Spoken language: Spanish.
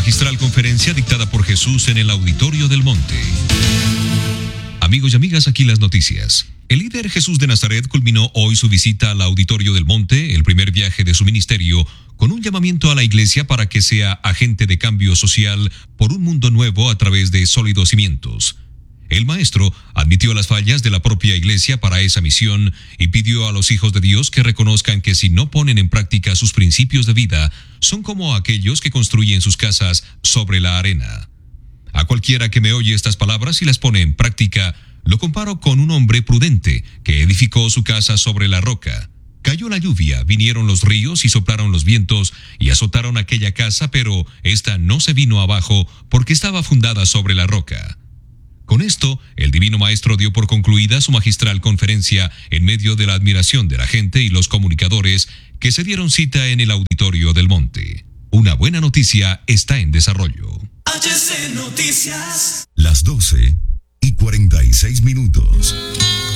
magistral conferencia dictada por Jesús en el Auditorio del Monte. Amigos y amigas, aquí las noticias. El líder Jesús de Nazaret culminó hoy su visita al Auditorio del Monte, el primer viaje de su ministerio, con un llamamiento a la iglesia para que sea agente de cambio social por un mundo nuevo a través de sólidos cimientos. El maestro admitió las fallas de la propia iglesia para esa misión y pidió a los hijos de Dios que reconozcan que si no ponen en práctica sus principios de vida, son como aquellos que construyen sus casas sobre la arena. A cualquiera que me oye estas palabras y las pone en práctica, lo comparo con un hombre prudente que edificó su casa sobre la roca. Cayó la lluvia, vinieron los ríos y soplaron los vientos y azotaron aquella casa, pero ésta no se vino abajo porque estaba fundada sobre la roca. Con esto, el Divino Maestro dio por concluida su magistral conferencia en medio de la admiración de la gente y los comunicadores que se dieron cita en el Auditorio del Monte. Una buena noticia está en desarrollo. HC Noticias. Las 12:46.